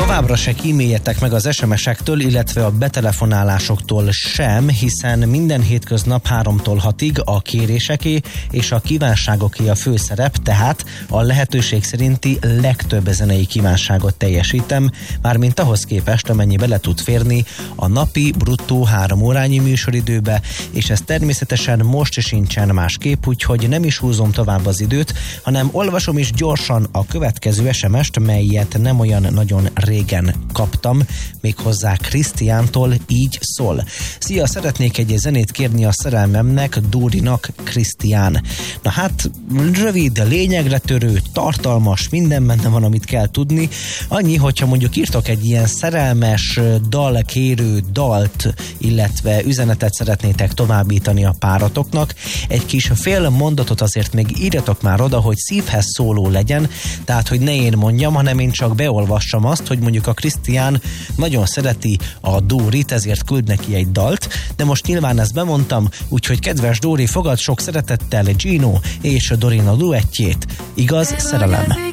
Továbbra se kíméljetek meg az SMS-ektől, illetve a betelefonálásoktól sem, hiszen minden hétköznap 3-tól 6-ig a kéréseké és a kívánságoké a főszerep, tehát a lehetőség szerinti legtöbb zenei kívánságot teljesítem, mármint ahhoz képest, amennyi bele tud férni a napi bruttó 3 órányi műsoridőbe, és ez természetesen most sincsen másképp, úgyhogy nem is húzom tovább az időt, hanem olvasom is gyorsan a következő SMS-t, melyet nem olyan nagyon régen kaptam, méghozzá Krisztiántól, így szól. Szia, szeretnék egy zenét kérni a szerelmemnek, Dórinak, Krisztián. Na hát, rövid, lényegre törő, tartalmas, minden benne van, amit kell tudni. Annyi, hogyha mondjuk írtok egy ilyen szerelmes dalkérő dalt, illetve üzenetet szeretnétek továbbítani a páratoknak, egy kis fél mondatot azért még írjatok már oda, hogy szívhez szóló legyen, tehát hogy ne én mondjam, hanem én csak beolvassam azt, hogy mondjuk a Krisztián nagyon szereti a Dórit, ezért küld neki egy dalt, de most nyilván ezt bemondtam, úgyhogy kedves Dóri, fogad sok szeretettel Gino és Dorina duettjét, Igaz szerelem.